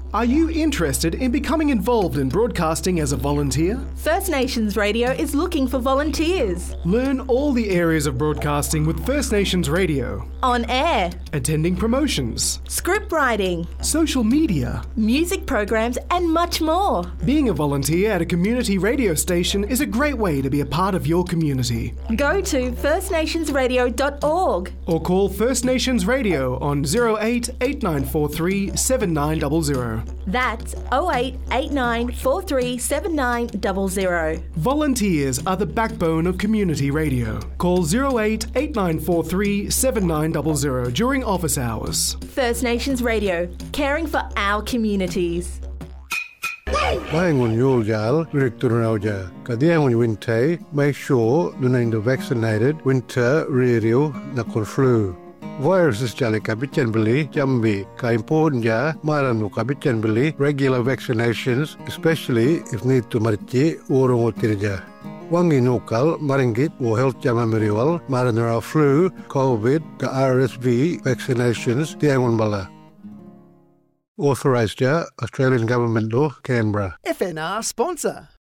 Are you interested in becoming involved in broadcasting as a volunteer? First Nations Radio is looking for volunteers. Learn all the areas of broadcasting with First Nations Radio. On air, Attending promotions, script writing, social media. music programs and much more. Being a volunteer at a community radio station is a great way to be a part of your community. Go to firstnationsradio.org. Or call First Nations Radio on 08 8943 7900. That's 0889 437900. Volunteers are the backbone of community radio. Call 08 8943 7900 during office hours. First Nations Radio, caring for our communities. Maengun Yuljal, Director Rauja, Kadiangun Winte, make sure the vaccinated winter radio nakon flu. Viruses jale kabichen beli jambi kaimpun ja maranu kabichen beli regular vaccinations, especially if need to marchi urung utirja. Wangi nukal maringit o health jama meriwal maranara flu, COVID, the RSV vaccinations diangun bala. Authorised ja Australian Government law, Canberra. FNR sponsor.